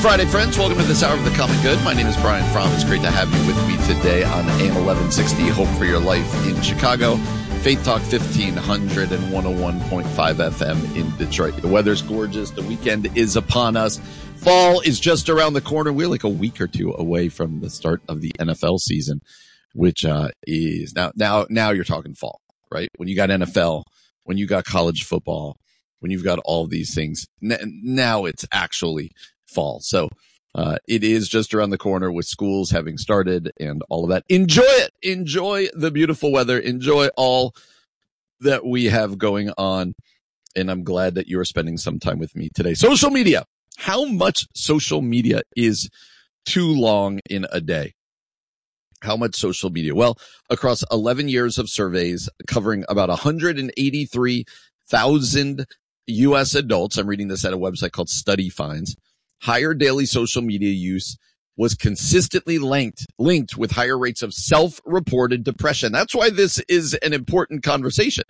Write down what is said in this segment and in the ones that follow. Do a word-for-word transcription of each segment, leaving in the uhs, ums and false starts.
Friday, friends. Welcome to this hour of the Common Good. My name is Brian Fromm. It's great to have you with me today on A M eleven sixty, Hope for Your Life in Chicago, Faith Talk fifteen hundred and one oh one point five F M in Detroit. The weather's gorgeous. The weekend is upon us. Fall is just around the corner. We're like a week or two away from the start of the N F L season, which uh, is now, now, now you're talking fall, right? When you got N F L, when you got college football, when you've got all these things, now it's actually fall. So uh, it is just around the corner with schools having started and all of that. Enjoy it. Enjoy the beautiful weather. Enjoy all that we have going on. And I'm glad that you are spending some time with me today. Social media. How much social media is too long in a day? How much social media? Well, across eleven years of surveys covering about one hundred eighty-three thousand U S adults, I'm reading this at a website called Study Finds, higher daily social media use was consistently linked, linked with higher rates of self-reported depression. That's why this is an important conversation.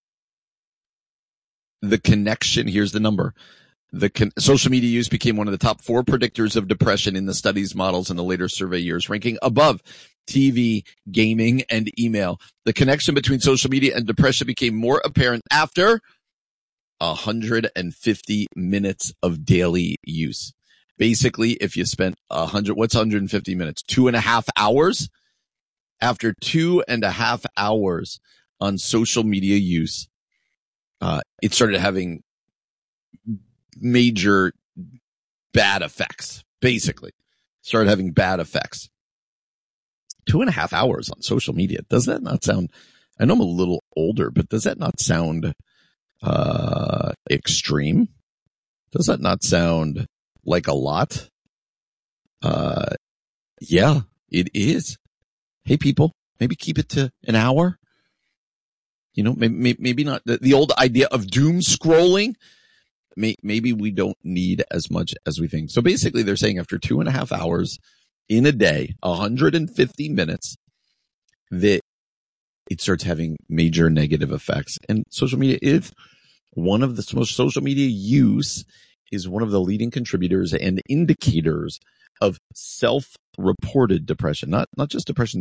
The connection, here's the number. The con- social media use became one of the top four predictors of depression in the study's models in the later survey years, ranking above T V, gaming, and email. The connection between social media and depression became more apparent after one hundred fifty minutes of daily use. Basically, if you spent one hundred, what's one hundred fifty minutes? Two and a half hours? After two and a half hours on social media use, uh, it started having major bad effects, basically. Started having bad effects. Two and a half hours on social media. Does that not sound, I know I'm a little older, but does that not sound uh extreme? Does that not sound like a lot? Uh yeah, it is. Hey people, maybe keep it to an hour. You know, maybe maybe not the, the old idea of doom scrolling. Maybe we don't need as much as we think. So basically they're saying after two and a half hours in a day, one hundred fifty minutes, that it starts having major negative effects. And social media is one of the most, social media use is one of the leading contributors and indicators of self-reported depression, not, not just depression